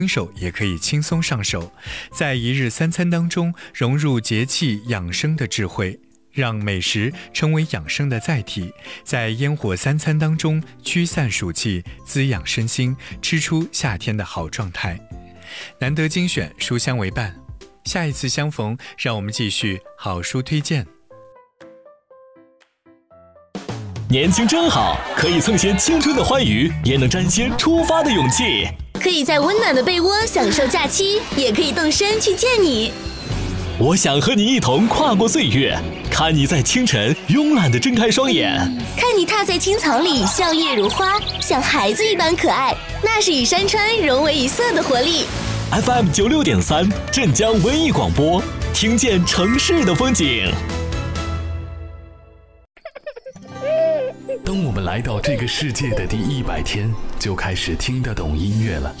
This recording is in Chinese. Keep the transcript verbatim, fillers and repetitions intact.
新手也可以轻松上手，在一日三餐当中融入节气养生的智慧，让美食成为养生的载体，在烟火三餐当中驱散暑气，滋养身心，吃出夏天的好状态。难得精选，书香为伴，下一次相逢，让我们继续好书推荐。 年轻真好，可以蹭些青春的欢愉，也能沾些出发的勇气。 可以在温暖的被窝享受假期，也可以动身去见你。 我想和你一同跨过岁月，看你在清晨慵懒地睁开双眼， 看你踏在青草里笑靥如花，像孩子一般可爱，那是与山川融为一色的活力。 F M 九六点三，镇江文艺广播，听见城市的风景。 当我们来到这个世界的第一百天，就开始听得懂音乐了。